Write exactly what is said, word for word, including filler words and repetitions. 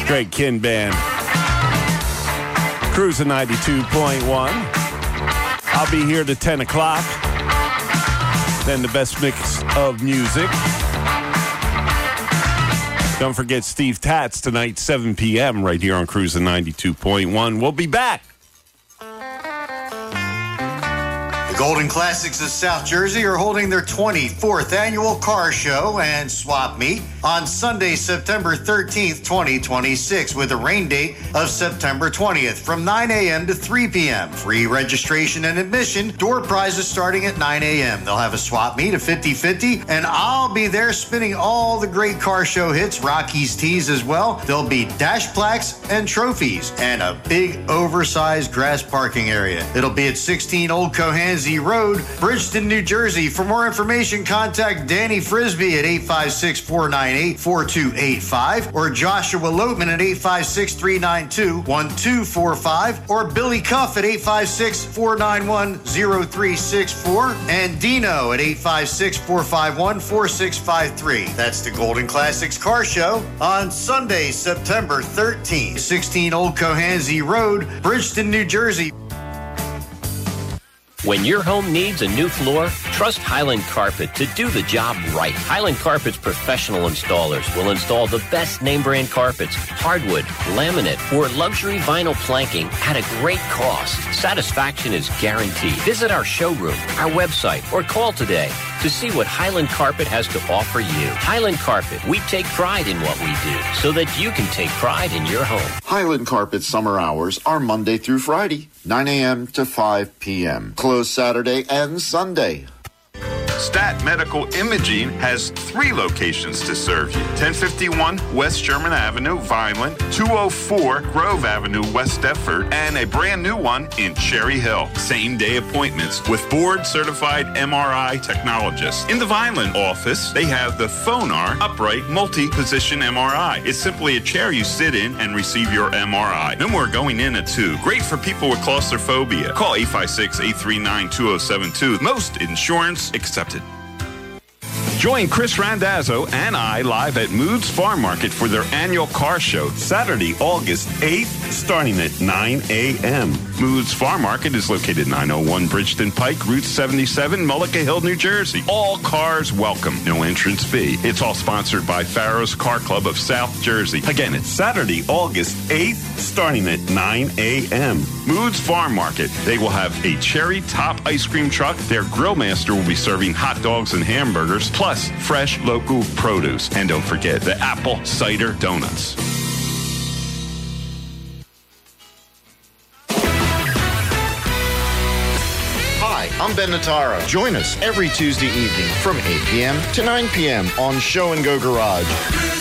Great Kin Band. Cruising ninety-two point one. I'll be here to ten o'clock. Then the best mix of music. Don't forget Steve Tatz tonight, seven p.m. right here on Cruising ninety-two point one. We'll be back. Golden Classics of South Jersey are holding their twenty-fourth annual car show and swap meet on Sunday, September thirteenth, twenty twenty-six, with a rain date of September twentieth from nine a.m. to three p.m. Free registration and admission. Door prizes starting at nine a.m. They'll have a swap meet, a fifty-fifty, and I'll be there spinning all the great car show hits, Rocky's tees as well. There'll be dash plaques and trophies and a big oversized grass parking area. It'll be at sixteen Old Cohansey Road, Bridgeton, New Jersey. For more information, contact Danny Frisbee at eight five six, four nine eight, four two eight five or Joshua Loatman at eight five six, three nine two, one two four five or Billy Cuff at eight five six, four nine one, zero three six four and Dino at eight five six, four five one, four six five three. That's the Golden Classics Car Show on Sunday, September thirteenth, sixteen Old Cohansey Road, Bridgeton, New Jersey. When your home needs a new floor, trust Highland Carpet to do the job right. Highland Carpet's professional installers will install the best name brand carpets, hardwood, laminate, or luxury vinyl planking at a great cost. Satisfaction is guaranteed. Visit our showroom, our website, or call today to see what Highland Carpet has to offer you. Highland Carpet, we take pride in what we do so that you can take pride in your home. Highland Carpet summer hours are Monday through Friday, nine a.m. to five p.m. Closed Saturday and Sunday. Stat Medical Imaging has three locations to serve you. ten fifty-one West Sherman Avenue, Vineland, two oh four Grove Avenue, West Deptford, and a brand new one in Cherry Hill. Same-day appointments with board-certified M R I technologists. In the Vineland office, they have the Phonar Upright Multi-Position M R I. It's simply a chair you sit in and receive your M R I. No more going in a tube. Great for people with claustrophobia. Call eight five six, eight three nine, two oh seven two. Most insurance accepted. Join Chris Randazzo and I live at Moods Farm Market for their annual car show, Saturday, August eighth, starting at nine a.m. Moods Farm Market is located nine oh one Bridgeton Pike, Route seventy-seven, Mullica Hill, New Jersey. All cars welcome, no entrance fee. It's all sponsored by Farrow's Car Club of South Jersey. Again, it's Saturday, August eighth, starting at nine a.m. Moods Farm Market. They will have a cherry top ice cream truck. Their grill master will be serving hot dogs and hamburgers, plus fresh local produce. And don't forget the apple cider donuts. Hi, I'm Ben Nataro. Join us every Tuesday evening from eight p.m. to nine p.m. on Show and Go Garage.